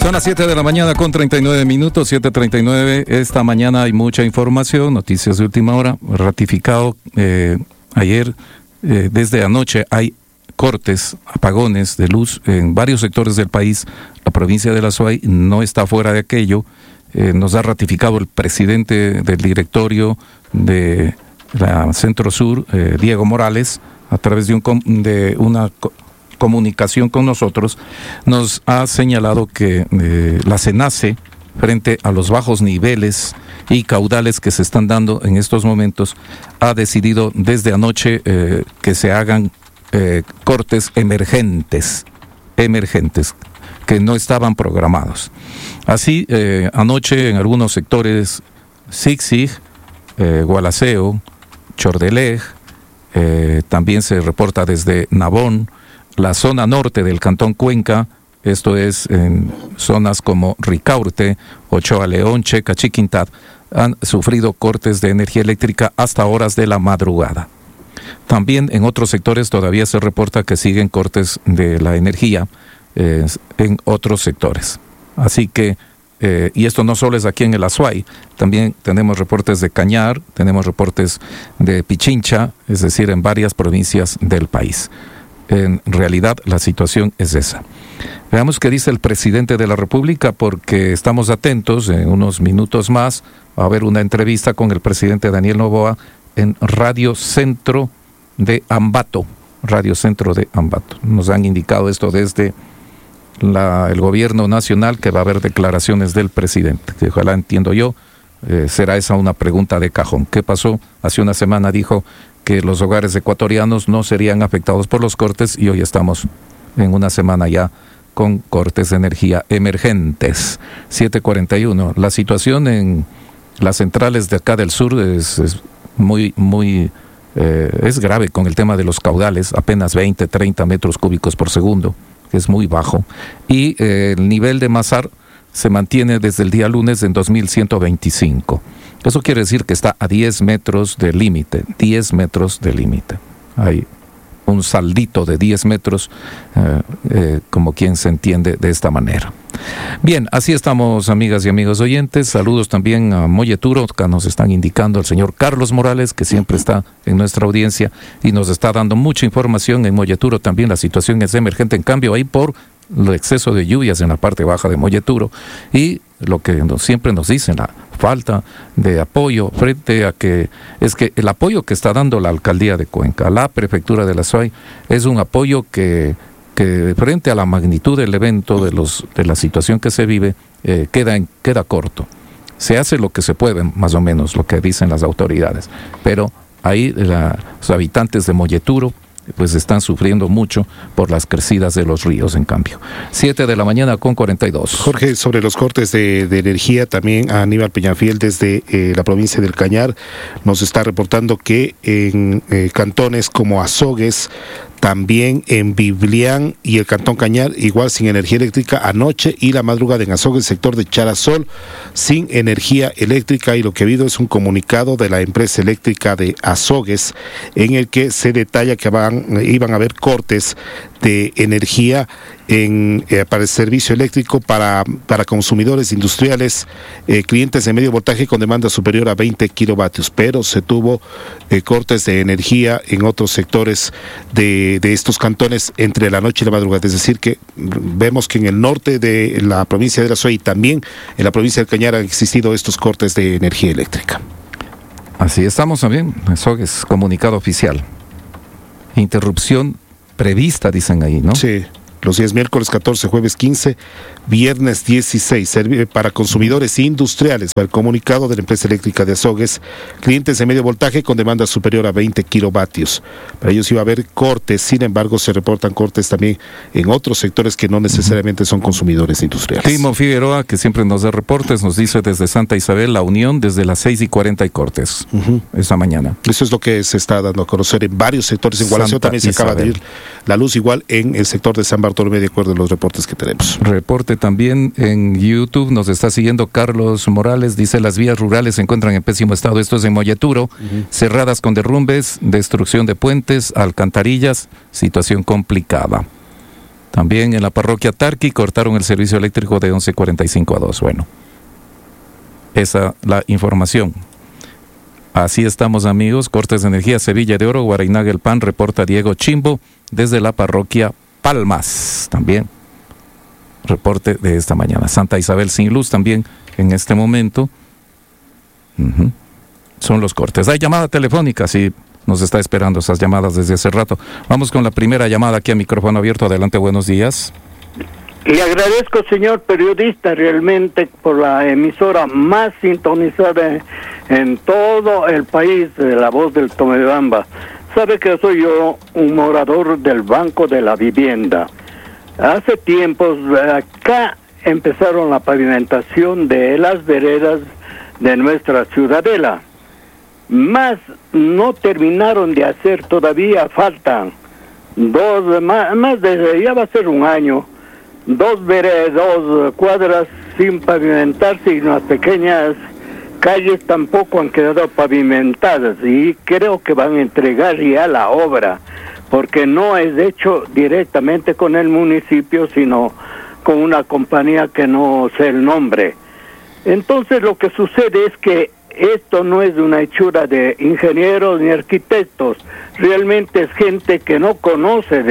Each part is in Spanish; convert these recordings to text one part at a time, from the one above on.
Son las 7 de la mañana con 39 minutos, 7:39. Esta mañana hay mucha información, noticias de última hora. Ratificado ayer, desde anoche hay cortes, apagones de luz en varios sectores del país. La provincia de La Suay no está fuera de aquello. Nos ha ratificado el presidente del directorio de la Centro Sur, Diego Morales, a través de una comunicación con nosotros, nos ha señalado que la SENACE, frente a los bajos niveles y caudales que se están dando en estos momentos, ha decidido desde anoche que se hagan cortes emergentes, que no estaban programados. Así, anoche en algunos sectores, Sixig, Gualaceo, Chordelej, también se reporta desde Nabón, la zona norte del Cantón Cuenca, esto es en zonas como Ricaurte, Ochoa León, Checa, Chiquintad, han sufrido cortes de energía eléctrica hasta horas de la madrugada. También en otros sectores todavía se reporta que siguen cortes de la energía en otros sectores. Así que, y esto no solo es aquí en el Azuay, también tenemos reportes de Cañar, tenemos reportes de Pichincha, es decir, en varias provincias del país. En realidad la situación es esa. Veamos qué dice el presidente de la República, porque estamos atentos. En unos minutos más va a haber una entrevista con el presidente Daniel Noboa en Radio Centro de Ambato. Radio Centro de Ambato. Nos han indicado esto desde el gobierno nacional, que va a haber declaraciones del presidente, que ojalá, entiendo yo, será esa una pregunta de cajón. ¿Qué pasó? Hace una semana dijo que los hogares ecuatorianos no serían afectados por los cortes, y hoy estamos en una semana ya con cortes de energía emergentes. 7:41. La situación en las centrales de acá del sur es grave con el tema de los caudales, apenas 20-30 metros cúbicos por segundo, que es muy bajo, y el nivel de Mazar se mantiene desde el día lunes en 2125. Eso quiere decir que está a 10 metros de límite, 10 metros de límite. Hay un saldito de 10 metros, como quien se entiende de esta manera. Bien, así estamos, amigas y amigos oyentes. Saludos también a Molleturo, que nos están indicando el señor Carlos Morales, que siempre está en nuestra audiencia y nos está dando mucha información. En Molleturo también la situación es emergente, en cambio ahí por el exceso de lluvias en la parte baja de Molleturo, y lo que siempre nos dicen, la falta de apoyo frente a que el apoyo que está dando la alcaldía de Cuenca, la prefectura de La Suay, es un apoyo que frente a la magnitud del evento, de la situación que se vive, queda corto. Se hace lo que se puede, más o menos, lo que dicen las autoridades, pero ahí los habitantes de Molleturo pues están sufriendo mucho por las crecidas de los ríos, en cambio. 7 de la mañana con 42. Jorge, sobre los cortes de energía, también a Aníbal Peñafiel desde la provincia del Cañar nos está reportando que en cantones como Azogues, también en Biblián y el Cantón Cañar, igual sin energía eléctrica anoche y la madrugada. En Azogues, sector de Charasol, sin energía eléctrica, y lo que ha habido es un comunicado de la empresa eléctrica de Azogues en el que se detalla que iban a haber cortes de energía para el servicio eléctrico para consumidores industriales, clientes de medio voltaje con demanda superior a 20 kilovatios, pero se tuvo cortes de energía en otros sectores de estos cantones entre la noche y la madrugada. Es decir, que vemos que en el norte de la provincia de La Suay y también en la provincia del Cañar han existido estos cortes de energía eléctrica. Así estamos también, eso es comunicado oficial. Interrupción prevista, dicen ahí, ¿no? Sí. Los días miércoles 14, jueves 15, viernes 16, para consumidores industriales, para el comunicado de la empresa eléctrica de Azogues, clientes de medio voltaje con demanda superior a 20 kilovatios. Para ellos iba a haber cortes, sin embargo se reportan cortes también en otros sectores que no necesariamente son consumidores industriales. Timo Figueroa, que siempre nos da reportes, nos dice desde Santa Isabel, La Unión, desde las 6:40 hay cortes esta mañana. Eso es lo que se está dando a conocer en varios sectores. En Gualaceo también se acaba de ir la luz, igual en el sector de San Bartolomé, de acuerdo a los reportes que tenemos. Reporte también en YouTube, nos está siguiendo Carlos Morales, dice: las vías rurales se encuentran en pésimo estado, esto es en Molleturo, cerradas con derrumbes, destrucción de puentes, alcantarillas, situación complicada. También en la parroquia Tarqui cortaron el servicio eléctrico de 11:45 a 2. Bueno, esa la información. Así estamos, amigos. Cortes de energía, Sevilla de Oro, Guarainaga El Pan, reporta Diego Chimbo desde la parroquia Palmas. También reporte de esta mañana. Santa Isabel sin luz también en este momento. Son los cortes. Hay llamada telefónica, sí, nos está esperando esas llamadas desde hace rato. Vamos con la primera llamada aquí a micrófono abierto. Adelante, buenos días. Le agradezco, señor periodista, realmente por la emisora más sintonizada en todo el país, La Voz del Tomebamba. Sabe que soy yo un morador del Banco de la Vivienda. Hace tiempos acá empezaron la pavimentación de las veredas de nuestra ciudadela. Más no terminaron de hacer, todavía faltan más de, ya va a ser un año, dos cuadras sin pavimentarse y unas pequeñas calles tampoco han quedado pavimentadas y creo que van a entregar ya la obra porque no es hecho directamente con el municipio sino con una compañía que no sé el nombre. Entonces lo que sucede es que esto no es una hechura de ingenieros ni arquitectos, realmente es gente que no conoce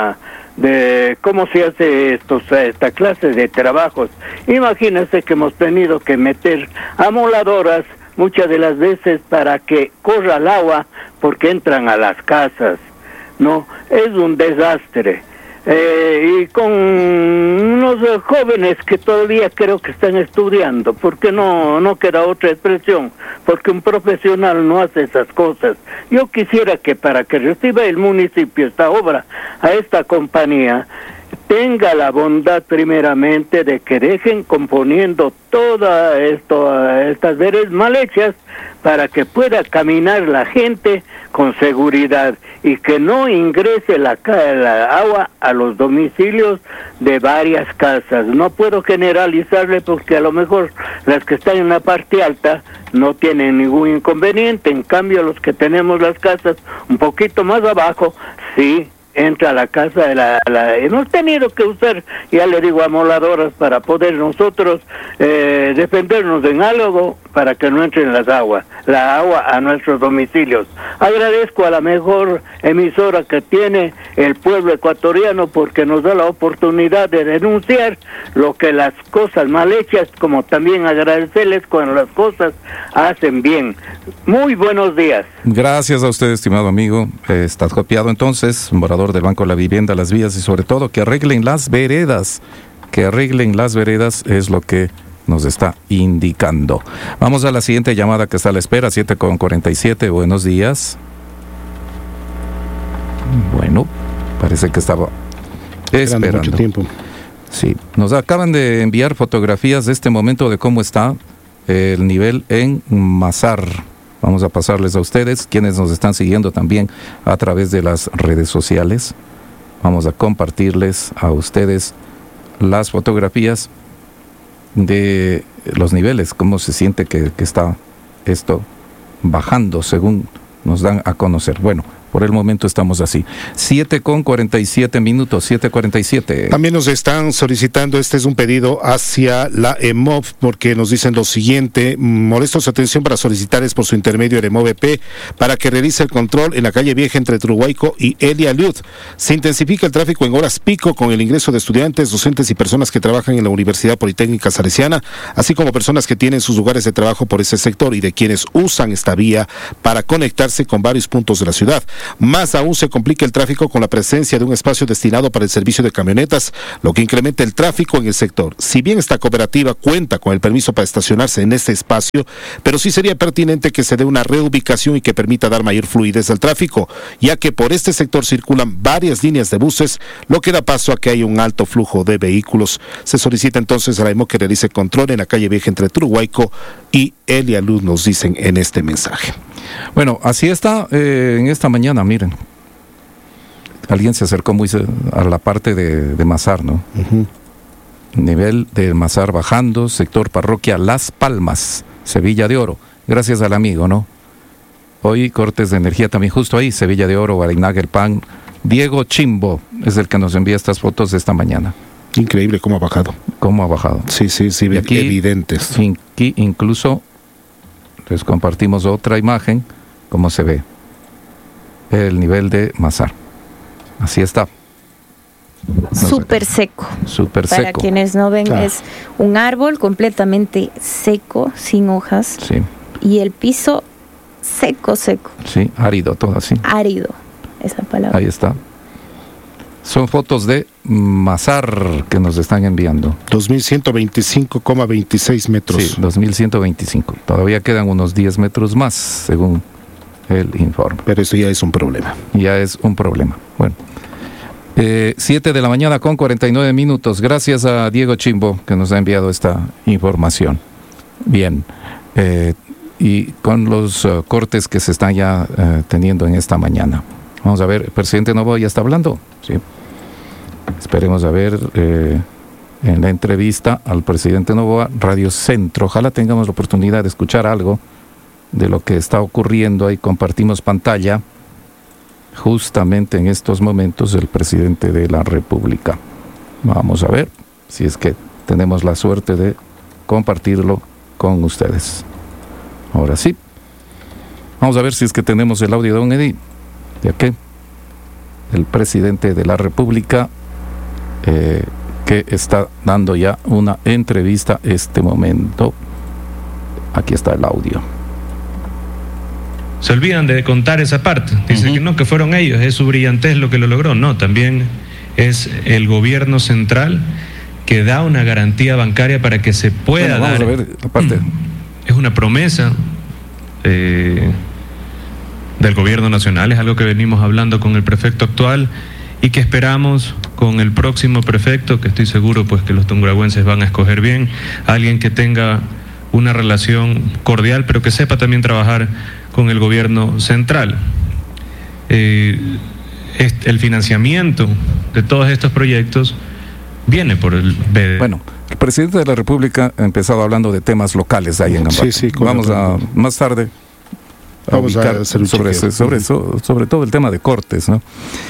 de cómo se hace esta clase de trabajos. Imagínense que hemos tenido que meter amoladoras muchas de las veces para que corra el agua porque entran a las casas. No, es un desastre. Y con unos jóvenes que todavía creo que están estudiando, porque no queda otra expresión, porque un profesional no hace esas cosas. Yo quisiera que para que reciba el municipio esta obra a esta compañía, tenga la bondad primeramente de que dejen componiendo todas estas veredas mal hechas para que pueda caminar la gente con seguridad y que no ingrese la agua a los domicilios de varias casas. No puedo generalizarle porque a lo mejor las que están en la parte alta no tienen ningún inconveniente, en cambio los que tenemos las casas un poquito más abajo, sí, entra a la casa hemos tenido que usar, ya le digo, amoladoras para poder nosotros defendernos en algo para que no entren la agua a nuestros domicilios. Agradezco a la mejor emisora que tiene el pueblo ecuatoriano porque nos da la oportunidad de denunciar lo que las cosas mal hechas, como también agradecerles cuando las cosas hacen bien. Muy buenos días. Gracias a usted, estimado amigo. Está copiado entonces, morador del Banco de la Vivienda, las vías y sobre todo que arreglen las veredas. Que arreglen las veredas es lo que nos está indicando. Vamos a la siguiente llamada que está a la espera, 7:47. Buenos días. Bueno, parece que estaba esperando mucho tiempo. Sí, nos acaban de enviar fotografías de este momento de cómo está el nivel en Mazar. Vamos a pasarles a ustedes, quienes nos están siguiendo también a través de las redes sociales. Vamos a compartirles a ustedes las fotografías de los niveles, cómo se siente que está esto bajando según nos dan a conocer. Bueno, por el momento estamos así. 7:47, 7:47. También nos están solicitando, este es un pedido hacia la EMOV, porque nos dicen lo siguiente: molesto su atención para solicitar es por su intermedio el EMOV EP para que realice el control en la calle Vieja entre Truhuayco y Elia Luz. Se intensifica el tráfico en horas pico con el ingreso de estudiantes, docentes y personas que trabajan en la Universidad Politécnica Salesiana, así como personas que tienen sus lugares de trabajo por ese sector y de quienes usan esta vía para conectarse con varios puntos de la ciudad. Más aún se complica el tráfico con la presencia de un espacio destinado para el servicio de camionetas, lo que incrementa el tráfico en el sector. Si bien esta cooperativa cuenta con el permiso para estacionarse en este espacio, pero sí sería pertinente que se dé una reubicación y que permita dar mayor fluidez al tráfico, ya que por este sector circulan varias líneas de buses, lo que da paso a que haya un alto flujo de vehículos. Se solicita entonces a la EMO que realice control en la calle Vieja entre Truhuayco y Elia Luz, nos dicen en este mensaje. Bueno, así está en esta mañana, miren. Alguien se acercó muy a la parte de Mazar, ¿no? Uh-huh. Nivel de Mazar bajando, sector parroquia Las Palmas, Sevilla de Oro. Gracias al amigo, ¿no? Hoy cortes de energía también justo ahí, Sevilla de Oro, Guarainaga El Pan, Diego Chimbo es el que nos envía estas fotos de esta mañana. Increíble cómo ha bajado. ¿Cómo ha bajado? Sí, Y aquí, evidentes. Aquí incluso les compartimos otra imagen, cómo se ve el nivel de Mazar. Así está. Súper seco. Súper Para seco. quienes no ven, es un árbol completamente seco, sin hojas. Sí, Y el piso seco, sí, árido todo así. árido, esa palabra. Ahí está. Son fotos de Mazar que nos están enviando. 2125,26 metros. Sí, 2125. Todavía quedan unos 10 metros más, según el informe. Pero eso ya es un problema. Ya es un problema. Bueno. 7 de la mañana con 49 minutos. Gracias a Diego Chimbo que nos ha enviado esta información. Bien. Y con los cortes que se están ya teniendo en esta mañana. Vamos a ver, el presidente Noboa ya está hablando. Sí. Esperemos a ver en la entrevista al presidente Noboa, Radio Centro. Ojalá tengamos la oportunidad de escuchar algo de lo que está ocurriendo. Ahí compartimos pantalla. Justamente en estos momentos el presidente de la República. Vamos a ver si es que tenemos la suerte de compartirlo con ustedes. Ahora sí. Vamos a ver si es que tenemos el audio de don Eddie. Ya que el presidente de la República que está dando ya una entrevista este momento. Aquí está el audio. Se olvidan de contar esa parte. Dicen que no, que fueron ellos, es su brillantez lo que lo logró. No, también es el gobierno central que da una garantía bancaria para que se pueda vamos dar. A ver la parte. Es una promesa del gobierno nacional, es algo que venimos hablando con el prefecto actual y que esperamos con el próximo prefecto, que estoy seguro pues que los tungurahüenses van a escoger bien, alguien que tenga una relación cordial, pero que sepa también trabajar con el gobierno central. El financiamiento de todos estos proyectos viene por el BD. Bueno, el presidente de la República ha empezado hablando de temas locales ahí en Ambato. Sí, vamos a más tarde vamos a hacer un sobre todo el tema de cortes, ¿no?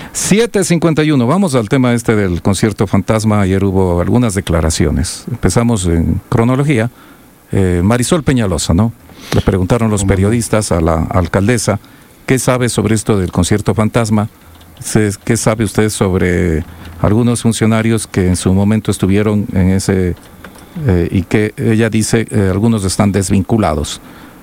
7:51. Vamos al tema del concierto fantasma. Ayer hubo algunas declaraciones. Empezamos en cronología. Marisol Peñalosa, ¿no? Le preguntaron los periodistas a la alcaldesa qué sabe sobre esto del concierto fantasma, qué sabe usted sobre algunos funcionarios que en su momento estuvieron en ese y que ella dice algunos están desvinculados.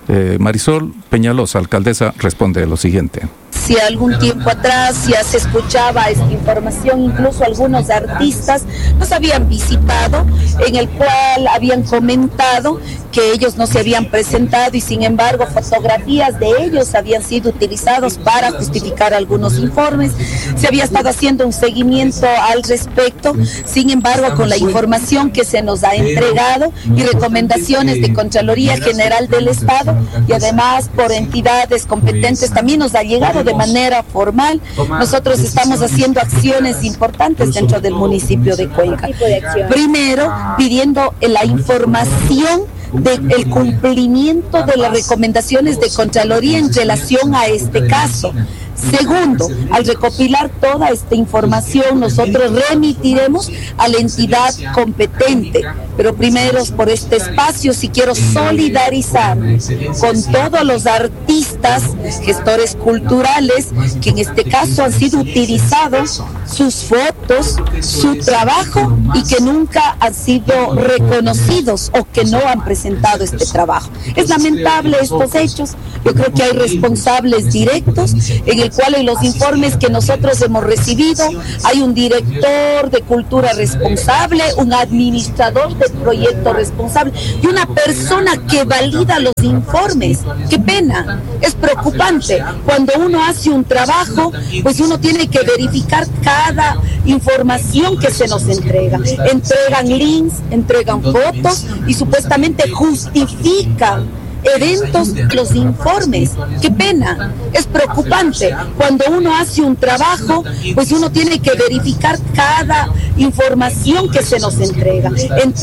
Marisol Peñalosa, alcaldesa, responde lo siguiente. Si algún tiempo atrás ya se escuchaba esta información, incluso algunos artistas nos habían visitado, en el cual habían comentado que ellos no se habían presentado y sin embargo fotografías de ellos habían sido utilizados para justificar algunos informes. Se había estado haciendo un seguimiento al respecto, sin embargo con la información que se nos ha entregado y recomendaciones de Contraloría General del Estado y además por entidades competentes también nos ha llegado de manera formal. Nosotros estamos haciendo acciones importantes dentro del municipio de Cuenca. Primero, pidiendo la información del cumplimiento de las recomendaciones de Contraloría en relación a este caso. Segundo, al recopilar toda esta información, nosotros remitiremos a la entidad competente. Pero primero, por este espacio, sí quiero solidarizarme con todos los artistas, gestores culturales, que en este caso han sido utilizados sus fotos, su trabajo y que nunca han sido reconocidos o que no han presentado este trabajo. Es lamentable estos hechos. Yo creo que hay responsables directos en el cual en los informes que nosotros hemos recibido hay un director de cultura responsable, un administrador del proyecto responsable y una persona que valida los informes. ¡Qué pena! Es preocupante. Cuando uno hace un trabajo, pues uno tiene que verificar cada información que se nos entrega. Entregan links, entregan fotos y supuestamente justifican eventos, los informes. ¡Qué pena! Es preocupante. Cuando uno hace un trabajo, pues uno tiene que verificar cada información que se nos entrega.